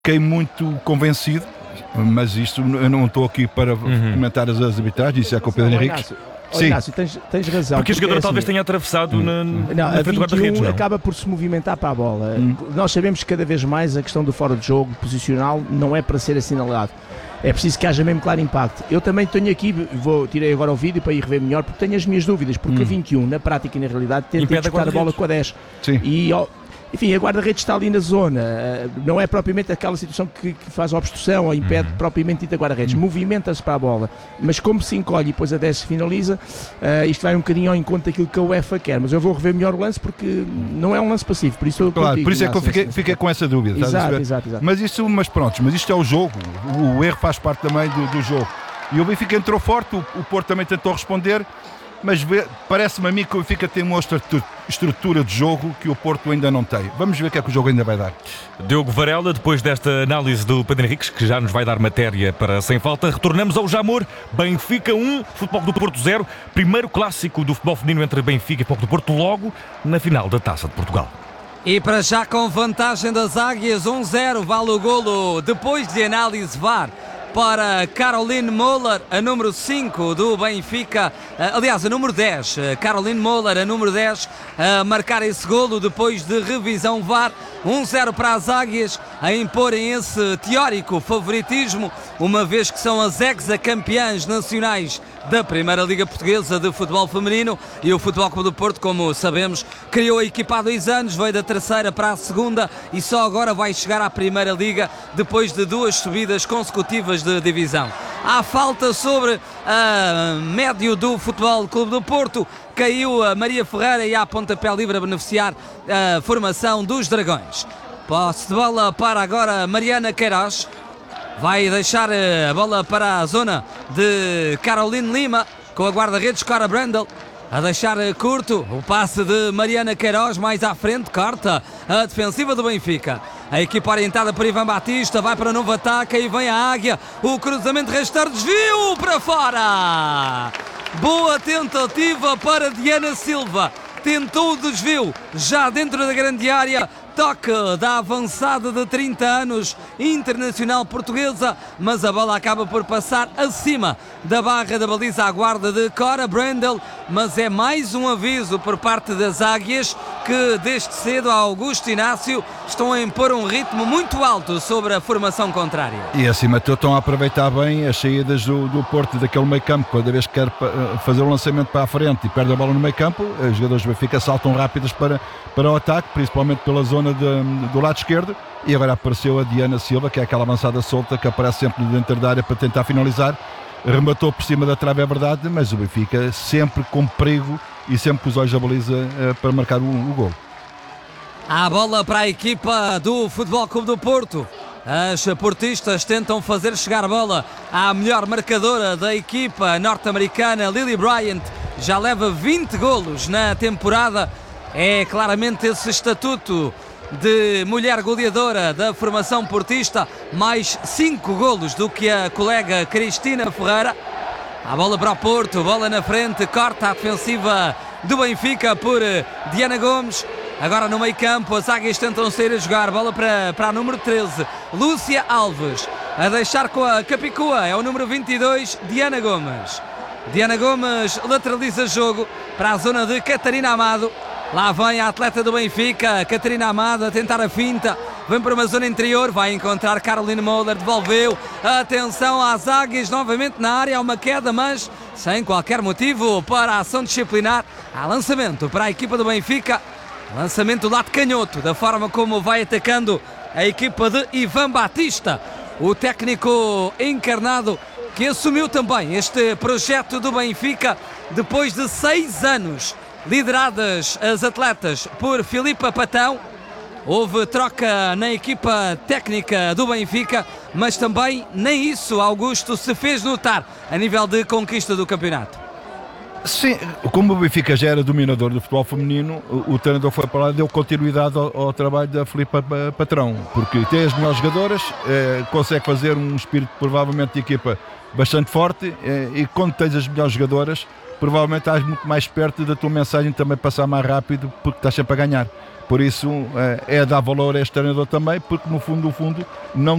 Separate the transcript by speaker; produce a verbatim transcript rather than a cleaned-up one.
Speaker 1: fiquei muito convencido, mas isto eu não estou aqui para uhum. comentar as arbitragens, isso é com o Pedro Henriques.
Speaker 2: Sim. Inácio, tens, tens razão.
Speaker 3: Porque o jogador
Speaker 2: é
Speaker 3: talvez
Speaker 2: assim,
Speaker 3: tenha atravessado hum. na,
Speaker 2: não,
Speaker 3: na frente do guarda-redes. Não,
Speaker 2: acaba por se movimentar para a bola. Hum. Nós sabemos que cada vez mais a questão do fora de jogo posicional não é para ser assinalado. É preciso que haja mesmo claro impacto. Eu também tenho aqui, vou, tirei agora o vídeo para ir rever melhor, porque tenho as minhas dúvidas, porque hum. a vinte e um, na prática e na realidade, tenta disputar a bola com a dez.
Speaker 1: Sim.
Speaker 2: E, ó, enfim, a guarda-redes está ali na zona, não é propriamente aquela situação que, que faz obstrução ou impede uhum. propriamente dita guarda-redes, uhum. movimenta-se para a bola, mas como se encolhe e depois a dez se finaliza, uh, isto vai um bocadinho ao encontro daquilo que a UEFA quer, mas eu vou rever melhor o lance porque não é um lance passivo, por isso eu
Speaker 1: Claro,
Speaker 2: contigo,
Speaker 1: por isso é que eu fiquei, fiquei com essa dúvida.
Speaker 2: Exato, exato, exato.
Speaker 1: Mas isso, mas pronto, mas isto é o jogo, o, o erro faz parte também do, do jogo. E o Benfica entrou forte, o, o Porto também tentou responder, mas parece-me a mim que o Benfica tem uma estrutura de jogo que o Porto ainda não tem. Vamos ver o que é que o jogo ainda vai dar.
Speaker 3: Diogo Varela, depois desta análise do Pedro Henriques, que já nos vai dar matéria para Sem Falta, retornamos ao Jamor. Benfica um, Futebol do Porto zero. Primeiro clássico do futebol feminino entre Benfica e Futebol do Porto, logo na final da Taça de Portugal.
Speaker 4: E para já com vantagem das Águias, um zero, vale o golo depois de análise V A R. Para Caroline Moller, a número cinco do Benfica, aliás, a número dez, Caroline Moller, a número dez, a marcar esse golo depois de revisão V A R. um zero para as Águias, a imporem esse teórico favoritismo, uma vez que são as ex-campeãs nacionais da Primeira Liga Portuguesa de Futebol Feminino, e o Futebol Clube do Porto, como sabemos, criou a equipa há dois anos, veio da terceira para a segunda e só agora vai chegar à Primeira Liga depois de duas subidas consecutivas de divisão. Há falta sobre a médio do Futebol Clube do Porto, caiu a Maria Ferreira e há pontapé livre a beneficiar a formação dos Dragões. Posse de bola para agora Mariana Queiroz. Vai deixar a bola para a zona de Caroline Lima, com a guarda-redes Cora Brandel. A deixar curto o passe de Mariana Queiroz, mais à frente, corta a defensiva do Benfica. A equipa orientada por Ivan Batista vai para o novo ataque e vem a Águia. O cruzamento rasteiro, desvio para fora. Boa tentativa para Diana Silva. Tentou o desvio já dentro da grande área. Toque da avançada de trinta anos, internacional portuguesa, mas a bola acaba por passar acima da barra da baliza à guarda de Cora Brandel, mas é mais um aviso por parte das Águias que desde cedo a Augusto Inácio estão a impor um ritmo muito alto sobre a formação contrária.
Speaker 1: E acima de tudo estão a aproveitar bem as saídas do, do Porto, daquele meio campo, cada vez que quer fazer um lançamento para a frente e perde a bola no meio campo, os jogadores do Benfica saltam rápidos para, para o ataque, principalmente pela zona de, do lado esquerdo, e agora apareceu a Diana Silva, que é aquela avançada solta que aparece sempre dentro da área para tentar finalizar. Rematou por cima da trave, é verdade, mas o Benfica sempre com perigo e sempre com os olhos da baliza uh, para marcar o, o gol.
Speaker 4: A bola para a equipa do Futebol Clube do Porto. As portistas tentam fazer chegar a bola à melhor marcadora da equipa norte-americana, Lily Bryant. Já leva vinte golos na temporada. É claramente esse estatuto de mulher goleadora da formação portista, mais cinco golos do que a colega Cristina Ferreira. A bola para o Porto, bola na frente, corta a defensiva do Benfica por Diana Gomes. Agora no meio campo, as Águias tentam sair a jogar, bola para, para a número treze, Lúcia Alves, a deixar com a Capicua, é o número vinte e dois, Diana Gomes. Diana Gomes lateraliza jogo para a zona de Catarina Amado. Lá vem a atleta do Benfica, Catarina Amado, a tentar a finta. Vem para uma zona interior, vai encontrar Caroline Moller, devolveu. Atenção às Águias, novamente na área, há uma queda, mas sem qualquer motivo para a ação disciplinar. Há lançamento para a equipa do Benfica. Lançamento do lado canhoto, da forma como vai atacando a equipa de Ivan Batista. O técnico encarnado que assumiu também este projeto do Benfica depois de seis anos. Lideradas as atletas por Filipa Patão, houve troca na equipa técnica do Benfica, mas também nem isso Augusto se fez notar a nível de conquista do campeonato.
Speaker 1: Sim, como o Benfica já era dominador do futebol feminino, o, o treinador foi para lá e deu continuidade ao, ao trabalho da Filipa Patrão, porque tem as melhores jogadoras, eh, consegue fazer um espírito provavelmente de equipa bastante forte, eh, e quando tens as melhores jogadoras, provavelmente estás muito mais perto da tua mensagem também passar mais rápido, porque estás sempre a ganhar. por isso é, é dar valor a este treinador também, porque no fundo, no fundo, não